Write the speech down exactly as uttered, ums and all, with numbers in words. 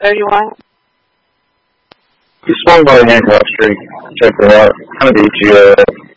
thirty-one. You swung by the Hancock Street, checked it out, kind of beat you. Uh,